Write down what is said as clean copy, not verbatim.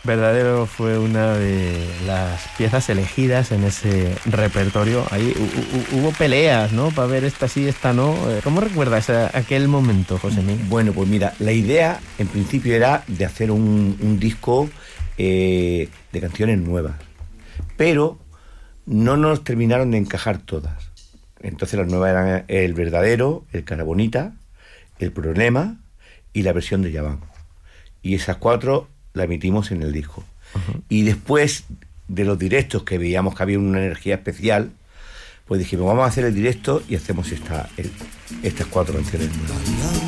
Verdadero fue una de las piezas elegidas en ese repertorio. Ahí hubo peleas, ¿no? Para ver esta sí, esta no. ¿Cómo recuerdas aquel momento, José Miguel? Bueno, pues mira, la idea en principio era de hacer un disco de canciones nuevas, pero no nos terminaron de encajar todas. Entonces las nuevas eran El Verdadero, El Cara Bonita, El Problema y la versión de Yaván. Y esas 4 la emitimos en el disco. Uh-huh. Y después de los directos, que veíamos que había una energía especial, pues dijimos, vamos a hacer el directo y hacemos estas 4 canciones nuevas.